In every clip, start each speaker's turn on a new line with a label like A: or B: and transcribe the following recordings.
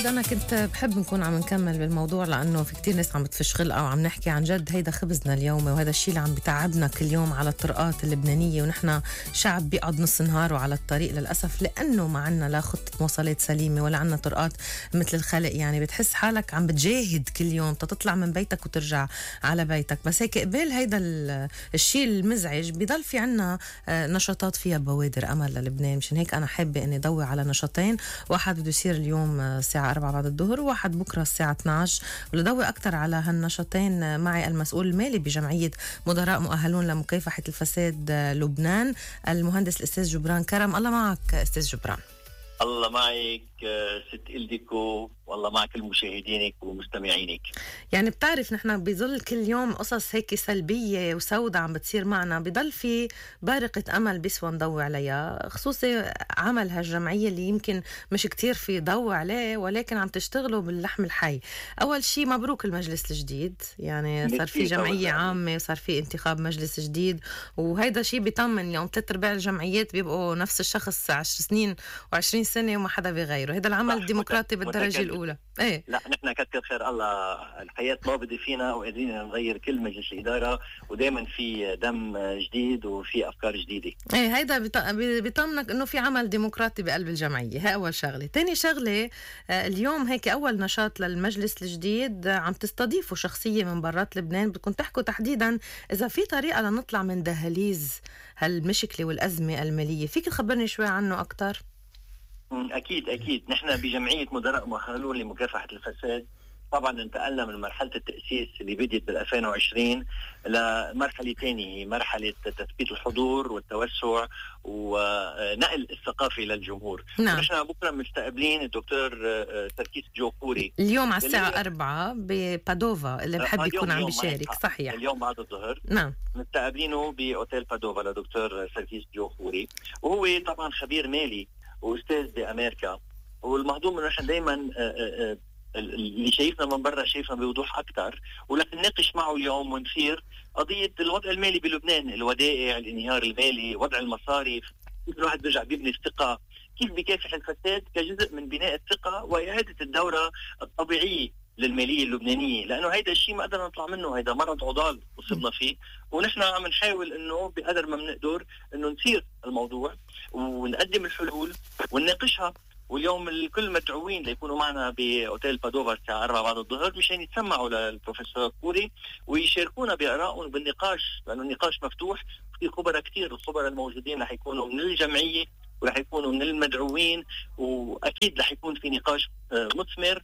A: سعد، أنا كنت بحب نكون عم نكمل بالموضوع لأنه في كتير ناس عم بتفش خلقها وعم نحكي عن جد هيدا خبزنا اليومي، وهذا الشيء اللي عم بتعبنا كل يوم على الطرقات اللبنانية، ونحن شعب بيقعد نص نهاره على الطريق للأسف لأنه ما عنا لا خطة مواصلات سليمة ولا عنا طرقات مثل الخلق. يعني بتحس حالك عم بتجاهد كل يوم تطلع من بيتك وترجع على بيتك، بس هيك قبل هيدا الشيء المزعج بيضل في عنا نشاطات فيها بوادر أمل للبنان. مشان هيك أنا حابة إني ضوي على نشاطين، واحد بده يصير اليوم الساعة 4 بعد الظهر، وواحد بكرة الساعة 12. ولضوي أكتر على هالنشاطين معي المسؤول المالي بجمعية مدراء مؤهلون لمكافحة الفساد لبنان، المهندس الأستاذ جبران كرم. الله معك أستاذ جبران.
B: الله معك ست إلديكو، والله معك المشاهدينك ومستمعينك.
A: يعني بتعرف نحن بيظل كل يوم قصص هيك سلبية وسودة عم بتصير معنا، بيضل في بارقة أمل بيسوى نضوي عليها، خصوصي عمل هالجمعية اللي يمكن مش كتير في ضوء عليه ولكن عم تشتغلوا باللحم الحي. أول شيء مبروك المجلس الجديد، يعني صار في جمعية عامة وصار في انتخاب مجلس جديد، وهيدا شيء بيطمن. يوم 3/4 الجمعيات بيبقوا نفس الشخص 10 سنين و20 سنة وما حدا بغيره. هذا العمل الديمقراطي بالدرجة الأولى. ايه
B: لا، نحن كتر خير الله الحياة ضابطة فينا وقادرين نغير كل مجلس الإدارة، ودائما في دم جديد وفي أفكار جديدة.
A: ايه هيدا بيطمنك انه في عمل ديمقراطي بقلب الجمعية. هاي أول شغلة. تاني شغلة، اليوم هيك أول نشاط للمجلس الجديد عم تستضيفوا شخصية من برات لبنان، بدكم تحكوا تحديدا إذا في طريقة لنطلع من دهاليز هالمشكلة والأزمة المالية. فيك تخبرني شوي عنه أكتر؟
B: أكيد نحن بجمعية مدراء مؤهلون لمكافحة الفساد طبعا انتقلنا من مرحلة التأسيس اللي بديت بال 2020 لمرحلة ثانية، مرحلة تثبيت الحضور والتوسع ونقل الثقافة للجمهور.
A: نعم.
B: نحن بكرة مستقبلين الدكتور سركيس جوقوري
A: اليوم على الساعة 4 ببادوفا، اللي بحب يكون عم بيشارك. صحيح،
B: اليوم بعد الظهر.
A: نعم،
B: مستقبلينه بأوتيل بادوفا لدكتور سركيس جوقوري، وهو طبعا خبير مالي واستاذ بامريكا. والمهضوم انه نحن دائما اللي شايفنا من برا شايفنا بوضوح اكثر، ورح نناقش معه اليوم ونثير قضيه الوضع المالي بلبنان، الودائع، الانهيار المالي، وضع المصارف، كيف الواحد بيرجع بيبني الثقه، كيف بيكافح الفساد كجزء من بناء الثقه واعاده الدوره الطبيعيه للماليه اللبنانيه، لانه هيدا الشيء ما قدرنا نطلع منه، هيدا مرض عضال وصلنا فيه، ونحن عم نحاول انه بقدر ما بنقدر انه نثير الموضوع ونقدم الحلول ونناقشها. واليوم الكل مدعوين ليكونوا معنا بأوتيل بادوفا الساعة 4 بعد الظهر مشان يتسمعوا للبروفيسور كوري ويشاركونا بآرائهم بالنقاش، لأنه النقاش مفتوح. في خبراء كتير، الخبراء الموجودين رح يكونوا من الجمعية ورح يكونوا من المدعوين، وأكيد رح يكون في نقاش مثمر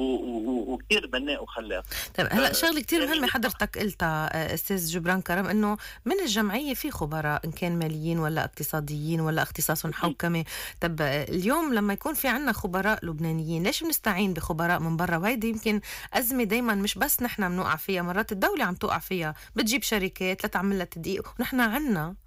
B: وكتير بناء وخلاق.
A: طيب هلا شغله كتير مهمه حضرتك قلتها استاذ جبران كرم، انه من الجمعيه في خبراء ان كان ماليين ولا اقتصاديين ولا اختصاصهم حوكمه. طب اليوم لما يكون في عنا خبراء لبنانيين، ليش بنستعين بخبراء من برا؟ وهيدي يمكن ازمه دايما مش بس نحن بنوقع فيها، مرات الدوله عم توقع فيها، بتجيب شركات لتعمل لها تدقيق، ونحن عنا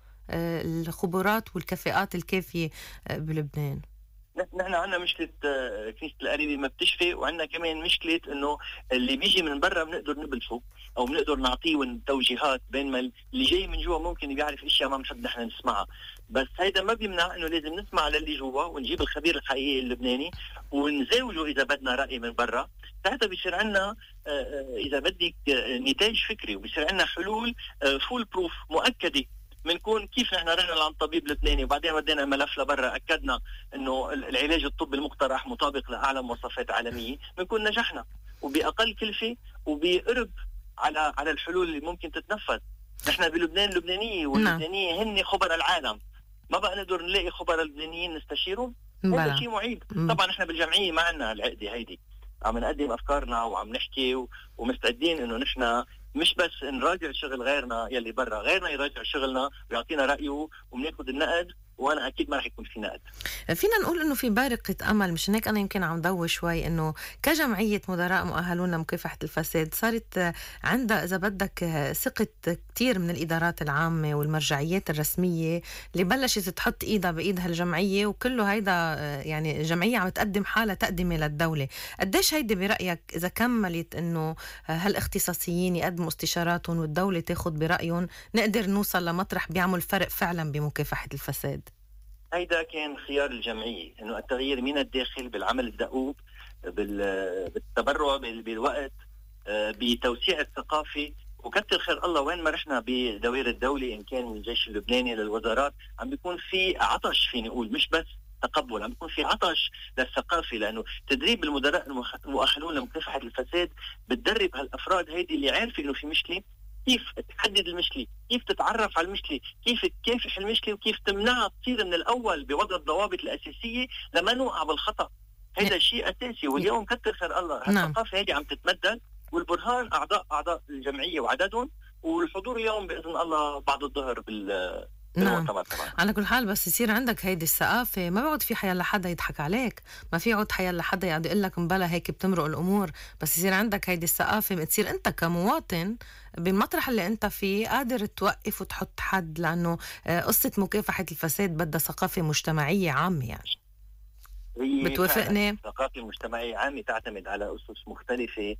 A: الخبرات والكفاءات الكافيه بلبنان.
B: نحن عندنا مشكلة كنيسة القريبة ما بتشفي، وعندنا كمان مشكلة انه اللي بيجي من برا بنقدر نبلفه او بنقدر نعطيه توجيهات، بينما اللي جاي من جوا ممكن بيعرف اشياء ما بنحب نحن نسمعها. بس هيدا ما بيمنع انه لازم نسمع للي جوا ونجيب الخبير الحقيقي اللبناني ونزاوجه اذا بدنا رأي من برا. ساعتها بيصير عندنا اذا بدك نتاج فكري، وبيصير عندنا حلول فول بروف مؤكدة. بنكون كيف نحن رحنا لعند طبيب لبناني وبعدين ودينا ملف لبرا اكدنا انه العلاج الطبي المقترح مطابق لاعلى مواصفات عالميه، بنكون نجحنا وباقل كلفه وبقرب على الحلول اللي ممكن تتنفذ. نحن بلبنان لبنانيه، واللبنانيه هن خبراء العالم، ما بقى نقدر نلاقي خبراء لبنانيين نستشيرهم. هذا شيء معيب. طبعا نحن بالجمعيه ما عندنا العقده هيدي، عم نقدم افكارنا وعم نحكي ومستعدين انه نحن مش بس نراجع شغل غيرنا يلي برا، غيرنا يراجع شغلنا ويعطينا رأيه وبناخذ النقد، وانا اكيد ما رح يكون في نقد.
A: فينا نقول انه في بارقة امل. مشان هيك انا يمكن عم ضوي شوي انه كجمعية مدراء مؤهلون لمكافحة الفساد صارت عندها اذا بدك ثقة كتير من الادارات العامة والمرجعيات الرسمية اللي بلشت تحط ايدها بايد هالجمعية، وكله هيدا يعني الجمعية عم تقدم حالة تقدمة للدولة. قديش هيدي برأيك اذا كملت انه هالاختصاصيين يقدموا استشاراتهم والدولة تاخد برأيهم نقدر نوصل لمطرح بيعمل فرق فعلا بمكافحة الفساد؟
B: هيدا كان خيار الجمعية، انه التغيير من الداخل بالعمل الدؤوب بالتبرع بالوقت، بتوسيع الثقافة. وكتر خير الله وين ما رحنا بدوائر الدولة، إن كان من الجيش اللبناني للوزارات، عم بيكون في عطش، فيني أقول مش بس تقبل، عم بيكون في عطش للثقافة. لأنه تدريب المدراء المؤهلون لمكافحة الفساد بتدرب هالأفراد هيدي اللي عارفة إنه في مشكلة، كيف تحدد المشكلة، كيف تتعرف على المشكلة، كيف تكافح المشكلة، وكيف تمنعها تصير من الأول بوضع الضوابط الأساسية لما نوقع بالخطأ. هذا شيء أساسي. واليوم كتر خير الله هالثقافة هذه عم تتمدد، والبرهان أعضاء الجمعية وعددهم، والحضور اليوم بإذن الله بعد الظهر بالمؤتمر طبعا.
A: على كل حال بس يصير عندك هيدي الثقافة، ما بيقعد في حيلا حدا يضحك عليك، ما في يقعد حيلا حدا يقعد يقول لك مبلا هيك بتمرق الأمور. بس يصير عندك هيدي الثقافة، تصير أنت كمواطن بالمطرح اللي أنت فيه قادر توقف وتحط حد، لأنه قصة مكافحة الفساد بدها ثقافة مجتمعية عامة. يعني بتوافقني؟
B: الثقافة المجتمعية عامة تعتمد على أسس مختلفة،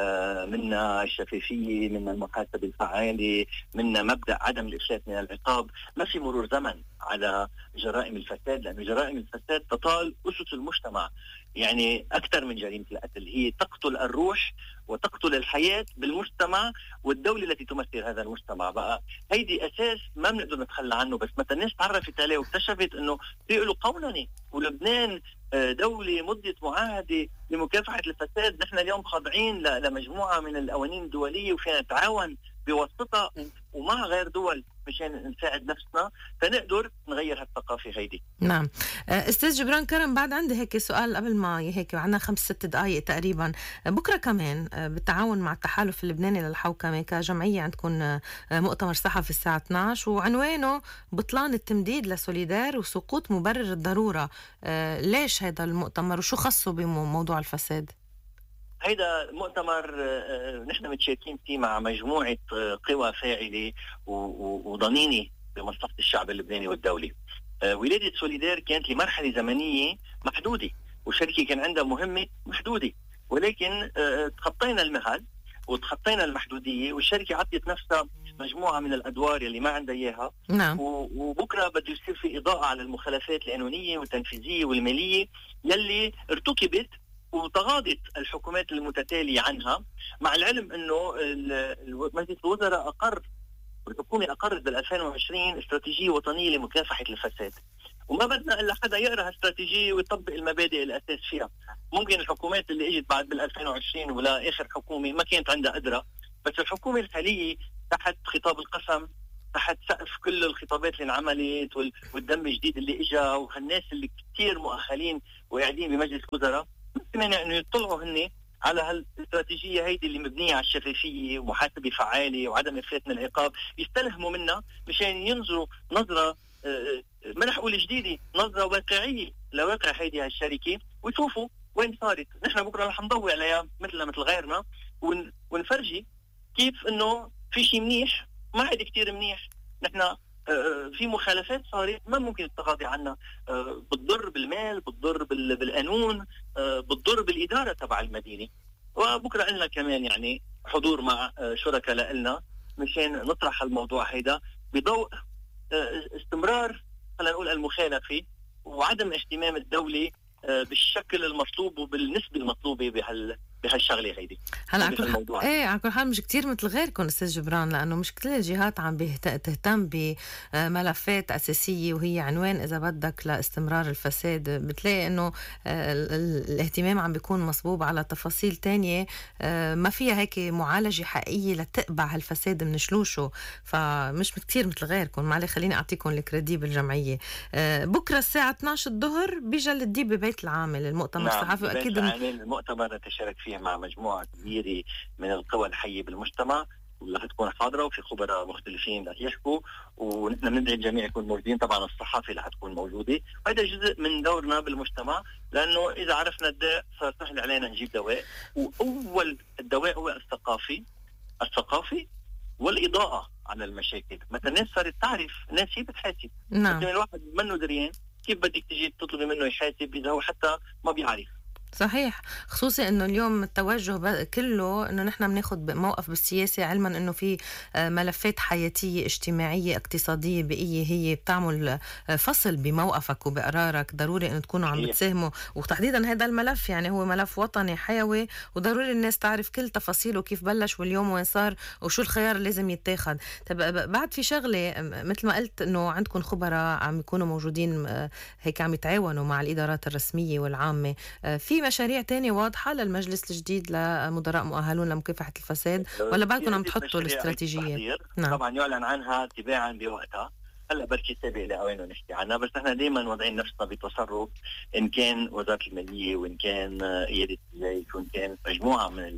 B: منا الشفافية، منا المحاسبة الفعالة، منا مبدأ عدم الإفلات من العقاب. ما في مرور زمن على جرائم الفساد، لأن جرائم الفساد تطال أسس المجتمع. يعني أكثر من جريمة القتل، هي تقتل الروح وتقتل الحياة بالمجتمع والدولة التي تمثل هذا المجتمع. بقى هيدي أساس ما بنقدر نتخلى عنه. بس متى الناس تعرفت عليه واكتشفت أنه في له قوننة، ولبنان دولة مضت معاهدة لمكافحة الفساد، نحن اليوم خاضعين لمجموعة من القوانين الدولية، وفينا نتعاون بواسطة ومع غير دول مشان نساعد نفسنا فنقدر نغير هالثقافة هيدي.
A: نعم. أستاذ جبران كرم، بعد عندي هيك سؤال قبل ما هيك عنا 5-6 دقائق تقريبا. بكرة كمان بالتعاون مع التحالف اللبناني للحوكمة كجمعية عندكم مؤتمر صحفي الساعة 12 وعنوانه بطلان التمديد لسوليدار وسقوط مبرر الضرورة. ليش هذا المؤتمر وشو خصه بموضوع الفساد؟
B: هيدا مؤتمر نحن متشاركين فيه مع مجموعة قوى فاعلة وضنينة بمصلحة الشعب اللبناني والدولي. ولادة سوليدار كانت لمرحلة زمنية محدودة، والشركة كان عندها مهمة محدودة، ولكن تخطينا المهل وتخطينا المحدودية، والشركة عطيت نفسها مجموعة من الأدوار اللي ما عندها إياها.
A: نعم.
B: وبكرة بده يصير في إضاءة على المخالفات القانونية والتنفيذية والمالية يلي ارتكبت وتغاضت الحكومات المتتالية عنها، مع العلم أنه مجلس الوزراء والحكومة أقرت بال2020 استراتيجية وطنية لمكافحة الفساد، وما بدنا إلا حدا يقرأ هالاستراتيجية ويطبق المبادئ الأساس فيها. ممكن الحكومات اللي اجت بعد بال2020 ولا آخر حكومة ما كانت عندها قدرة، بس الحكومة الحالية تحت خطاب القسم، تحت سقف كل الخطابات اللي انعملت والدم الجديد اللي اجا وهالناس اللي كتير مؤهلين وقاعدين بمجلس الوزراء، ممكن انه يطلعوا هن على هالاستراتيجية هيدي اللي مبنية على الشفافية ومحاسبة فعالة وعدم إفلات من العقاب، يستلهموا منها مشان ينظروا نظرة ما رح أقول جديدة، نظرة واقعية لواقع هيدي هالشركة، ويشوفوا وين صارت. نحن بكرة رح نضوي عليها مثل غيرنا ونفرجي كيف إنه في شيء منيح ما عاد كتير منيح. نحن في مخالفات صارت ما ممكن التغاضي عنها، بتضر بالمال، بتضر بالقانون، بتضر بالإدارة تبع المدينة. وبكرة لنا كمان يعني حضور مع شركاء لنا مشان نطرح الموضوع هيدا بضوء استمرار خلينا نقول المخالفة وعدم اهتمام الدولة بالشكل المطلوب وبالنسبة المطلوبة بهالشغله هيدي.
A: هلا على كل حال مش كتير مثل غيركم استاذ جبران، لانه مش كل الجهات عم تهتم بملفات اساسيه وهي عنوان اذا بدك لاستمرار الفساد. بتلاقي انه الاهتمام عم بيكون مصبوب على تفاصيل تانية ما فيها هيك معالجه حقيقيه لتقبع هالفساد من شلوشه. فمش كتير مثل غيركم. معلي خليني اعطيكم الكريدي بالجمعيه. بكره الساعه 12 الظهر بجل الديب ببيت العامل المؤتمر الصحفي.
B: نعم.
A: اكيد
B: المؤتمر نتشارك فيه مع مجموعة كبيرة من القوى الحية بالمجتمع اللي حتكون حاضرة، وفي خبراء مختلفين رح يحكوا، ونحن بندعي الجميع يكون موجودين. طبعا الصحافة اللي حتكون موجودة، وهذا جزء من دورنا بالمجتمع، لأنه إذا عرفنا الداء صار سهل علينا نجيب دواء. وأول الدواء هو الثقافي والإضاءة على المشاكل. مثلا الناس صارت تعرف، الناس هي بتحاسب.
A: نعم.
B: الواحد منه دريان كيف بدك تجي تطلبي منه يحاسب إذا هو حتى ما بيعرف.
A: صحيح، خصوصي انه اليوم التوجه كله انه نحن بناخد موقف بالسياسه، علما انه في ملفات حياتيه اجتماعيه اقتصاديه بيئيه هي بتعمل فصل بموقفك وبقرارك. ضروري انه تكونوا عم
B: صحيح.
A: بتساهموا، وتحديدا هذا الملف يعني هو ملف وطني حيوي، وضروري الناس تعرف كل تفاصيله، كيف بلش واليوم وين صار وشو الخيار اللي لازم يتاخد. طب بعد في شغله مثل ما قلت انه عندكم خبراء عم يكونوا موجودين هيك عم يتعاونوا مع الادارات الرسميه والعامه. في مشاريع تانية واضحة للمجلس الجديد لمدراء مؤهلون لمكافحة الفساد، ولا
B: في
A: بالكم عم
B: عدة
A: تحطوا
B: مشاريع
A: الاستراتيجية؟
B: بالتحضير،
A: نعم.
B: طبعا يعلن عنها تباعا بوقتها. هلا بركي سابق لاوانه نحكي عنها، بس نحن دائما واضعين نفسنا بتصرف، ان كان وزاره الماليه، وان كان قياده الجيش، وان كان مجموعه من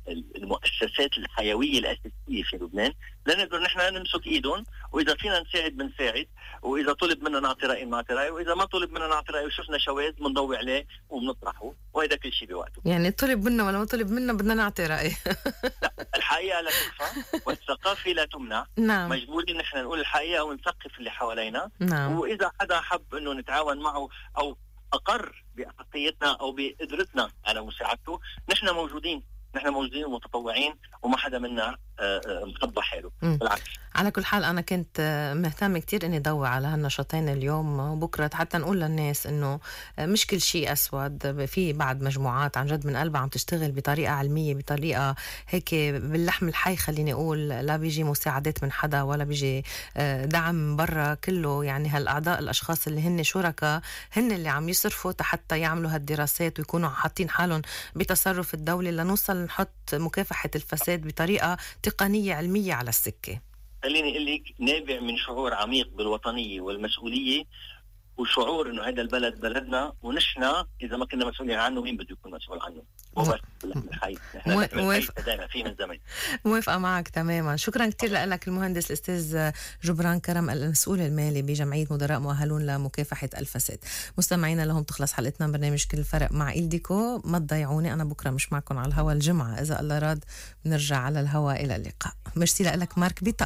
B: المؤسسات الحيويه الاساسيه في لبنان، لنقدر نحن نمسك ايدهم، واذا فينا نساعد بنساعد، واذا طلب منا نعطي راي نعطي راي، واذا ما طلب منا نعطي راي وشفنا شواذ بنضوي عليه وبنطرحه، وهذا كل شيء بوقته.
A: يعني طلب منا ولا ما طلب منا بدنا نعطي رأي.
B: لا، الحقيقه لا تخفى والثقافه لا تمنع.
A: نعم.
B: مجبورين نحن نقول الحقيقه ونثقف اللي حوالينا.
A: نعم.
B: واذا حدا حب انه نتعاون معه او اقر باحقيتنا او بقدرتنا على مساعدته، نحن موجودين، نحن موجودين ومتطوعين، وما حدا منا مخبى حاله، بالعكس.
A: على كل حال أنا كنت مهتمة كتير إني ضوي على هالنشاطين اليوم وبكرة، حتى نقول للناس إنه مش كل شيء أسود، في بعد مجموعات عن جد من قلبها عم تشتغل بطريقة علمية، بطريقة هيك باللحم الحي، خليني أقول. لا بيجي مساعدات من حدا ولا بيجي دعم من برا، كله يعني هالأعضاء الأشخاص اللي هن شركاء هن اللي عم يصرفوا حتى يعملوا هالدراسات ويكونوا حاطين حالهم بتصرف الدولة لنوصل نحط مكافحة الفساد بطريقة تقنية علمية على السكة.
B: خليني اقول لك، نابع من شعور عميق بالوطنيه والمسؤوليه، وشعور انه هذا البلد بلدنا، ونحن اذا ما كنا مسؤولين عنه مين بده يكون مسؤول عنه؟ هو بس الحي، نحن بدأنا فيه من زمان.
A: موافقة معك تماما. شكرا كتير لك المهندس الأستاذ جبران كرم، المسؤول المالي بجمعية مدراء مؤهلون لمكافحة الفساد. مستمعينا، لهم تخلص حلقتنا من برنامج كل الفرق مع إلديكو. ما تضيعوني، أنا بكرة مش معكم على الهوا، الجمعة إذا الله راد بنرجع على الهوا. إلى اللقاء. ميرسي لك مارك بيتا.